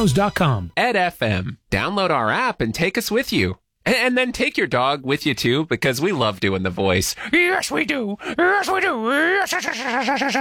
edfknows.com. Ed FM. Download our app and take us with you. And then take your dog with you, too, because we love doing the voice. Yes, we do. Yes, we do.